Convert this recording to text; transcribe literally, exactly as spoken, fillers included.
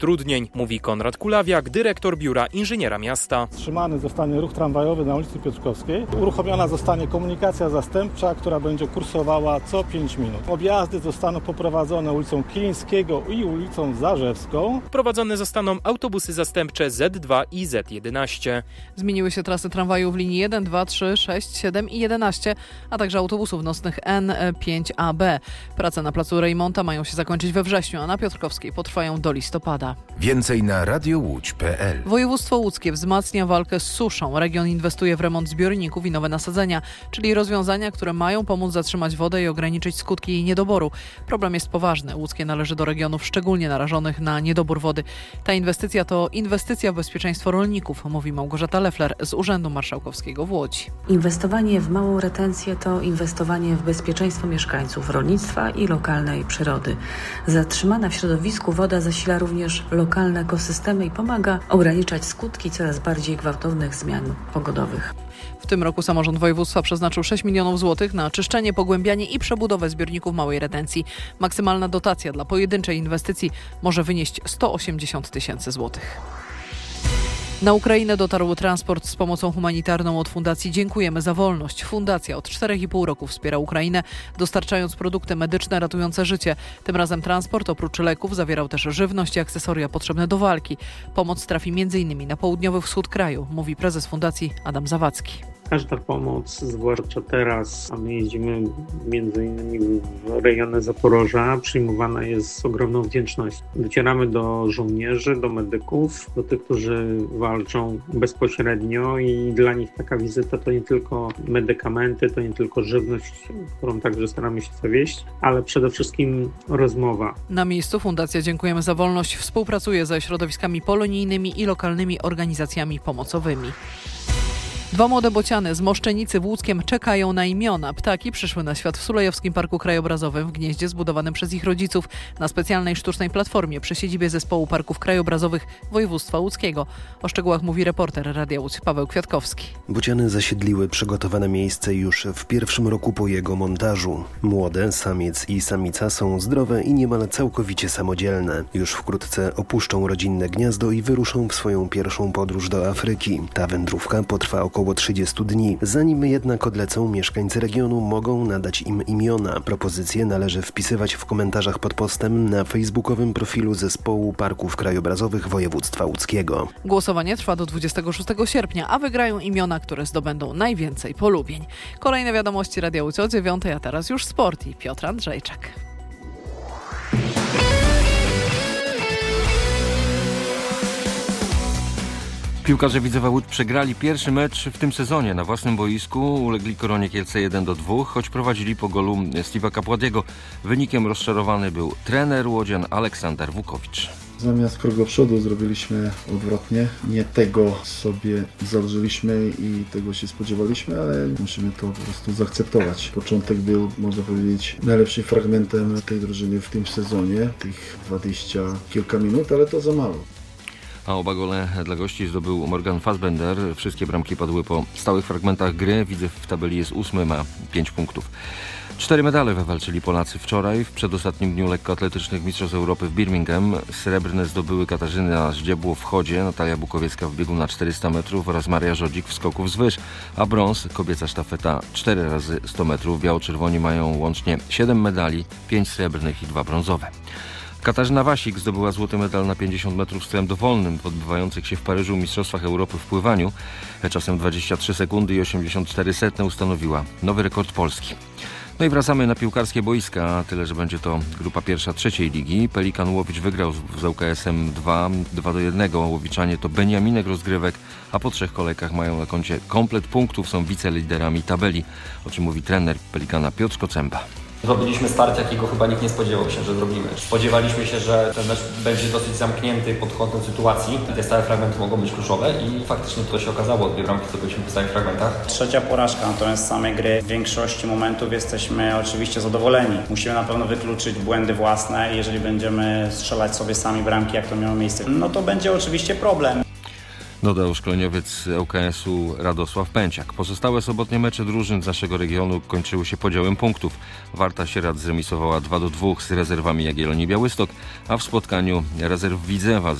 utrudnień, mówi Konrad Kulawiak, dyrektor Biura Inżyniera Miasta. Wstrzymany zostanie ruch tramwajowy na ulicy Piotrkowskiej. Uruchomiona zostanie komunikacja zastępcza, która będzie kursowała co pięć minut. Objazdy zostaną poprowadzone ulicą Kilińskiego i ulicą Zarzewską. Wprowadzone zostaną autobusy zastępcze Z dwa i Z jedenaście. Zmieniły się trasy tramwaju w linii jeden, dwa, trzy, sześć, siedem i jedenaście, a także autobusów nocnych N pięć A B. Prace na placu Rejmonta mają się zakończyć we wrześniu, a na Piotrkowskiej potrwają do listopada. Więcej na radio łódź kropka p l. Województwo łódzkie wzmacnia walkę z suszą. Region inwestuje w remont zbiorników i nowe nasadzenia, czyli rozwiązania, które mają pomóc zatrzymać wodę i ograniczyć skutki jej niedoboru. Problem jest poważny. Łódzkie należy do regionów szczególnie narażonych na niedobór wody. Ta inwestycja to inwestycja w bezpieczeństwo rolników, mówi Małgorzata Leffler z Urzędu Marszałkowskiego w Łodzi. Inwestowanie w małą retencję to inwestowanie w bezpieczeństwo mieszkańców, rolnictwa i lokalnej przyrody. Zatrzymana w środowisku woda zasila również lokalne ekosystemy i pomaga ograniczać skutki coraz bardziej gwałtownych zmian pogodowych. W tym roku samorząd województwa przeznaczył sześć milionów złotych na czyszczenie, pogłębianie i przebudowę zbiorników małej retencji. Maksymalna dotacja dla pojedynczej inwestycji może wynieść sto osiemdziesiąt tysięcy złotych. Na Ukrainę dotarł transport z pomocą humanitarną od Fundacji Dziękujemy za Wolność. Fundacja od czterech i pół roku wspiera Ukrainę, dostarczając produkty medyczne ratujące życie. Tym razem transport oprócz leków zawierał też żywność i akcesoria potrzebne do walki. Pomoc trafi między innymi na południowy wschód kraju, mówi prezes Fundacji Adam Zawadzki. Każda pomoc, zwłaszcza teraz, a my jeździmy między innymi w rejony Zaporoża, przyjmowana jest z ogromną wdzięcznością. Docieramy do żołnierzy, do medyków, do tych, którzy walczą bezpośrednio i dla nich taka wizyta to nie tylko medykamenty, to nie tylko żywność, którą także staramy się zawieźć, ale przede wszystkim rozmowa. Na miejscu Fundacja Dziękujemy za Wolność współpracuje ze środowiskami polonijnymi i lokalnymi organizacjami pomocowymi. Dwa młode bociany z Moszczenicy w Łódzkiem czekają na imiona. Ptaki przyszły na świat w Sulejowskim Parku Krajobrazowym w gnieździe zbudowanym przez ich rodziców na specjalnej sztucznej platformie przy siedzibie Zespołu Parków Krajobrazowych Województwa Łódzkiego. O szczegółach mówi reporter Radia Łódź Paweł Kwiatkowski. Bociany zasiedliły przygotowane miejsce już w pierwszym roku po jego montażu. Młode, samiec i samica są zdrowe i niemal całkowicie samodzielne. Już wkrótce opuszczą rodzinne gniazdo i wyruszą w swoją pierwszą podróż do Afryki. Ta wędrówka potrwa około około trzydziestu dni. Zanim jednak odlecą, mieszkańcy regionu mogą nadać im imiona. Propozycje należy wpisywać w komentarzach pod postem na facebookowym profilu Zespołu Parków Krajobrazowych Województwa Łódzkiego. Głosowanie trwa do dwudziestego szóstego sierpnia, a wygrają imiona, które zdobędą najwięcej polubień. Kolejne wiadomości Radia Łódź o dziewiątej, a teraz już sport i Piotr Andrzejczak. Piłkarze Widzewa Łódź przegrali pierwszy mecz w tym sezonie na własnym boisku. Ulegli Koronie Kielce jeden do dwóch, choć prowadzili po golu Steve'a Kapładiego. Wynikiem rozczarowany był trener łodzian Aleksander Wukowicz. Zamiast krok do przodu zrobiliśmy odwrotnie. Nie tego sobie założyliśmy i tego się spodziewaliśmy, ale musimy to po prostu zaakceptować. Początek był, można powiedzieć, najlepszym fragmentem tej drużyny w tym sezonie. Tych dwadzieścia kilka minut, ale to za mało. A oba gole dla gości zdobył Morgan Fassbender. Wszystkie bramki padły po stałych fragmentach gry. Widzew w tabeli jest ósmy, ma pięć punktów. Cztery medale wywalczyli Polacy wczoraj w przedostatnim dniu lekkoatletycznych Mistrzostw Europy w Birmingham. Srebrne zdobyły Katarzyna Zdziebło w chodzie, Natalia Bukowiecka w biegu na czterysta metrów oraz Maria Żodzik w skoku wzwyż, a brąz kobieca sztafeta cztery razy sto metrów. Biało-czerwoni mają łącznie siedem medali, pięć srebrnych i dwa brązowe. Katarzyna Wasik zdobyła złoty medal na pięćdziesiąt metrów strzałem dowolnym w odbywających się w Paryżu Mistrzostwach Europy w pływaniu. Czasem dwadzieścia trzy sekundy i osiemdziesiąt cztery setne ustanowiła nowy rekord Polski. No i wracamy na piłkarskie boiska, tyle że będzie to grupa pierwsza trzeciej ligi. Pelikan Łowicz wygrał z U K S-em dwa do jednego. Łowiczanie to Beniaminek rozgrywek, a po trzech kolejkach mają na koncie komplet punktów, są wiceliderami tabeli, o czym mówi trener Pelikana Piotr Kocemba. Zrobiliśmy start, jakiego chyba nikt nie spodziewał się, że zrobimy. Spodziewaliśmy się, że ten mecz będzie dosyć zamknięty pod kątem sytuacji. Te stałe fragmenty mogą być kluczowe i faktycznie to się okazało. Dwie bramki zdobyliśmy w stałych fragmentach. Trzecia porażka, natomiast z samej gry w większości momentów jesteśmy oczywiście zadowoleni. Musimy na pewno wykluczyć błędy własne i jeżeli będziemy strzelać sobie sami bramki, jak to miało miejsce, no to będzie oczywiście problem. Dodał szkoleniowiec L K S-u Radosław Pęciak. Pozostałe sobotnie mecze drużyn z naszego regionu kończyły się podziałem punktów. Warta Sieradz zremisowała dwa do dwóch z rezerwami Jagiellonii Białystok, a w spotkaniu rezerw Widzewa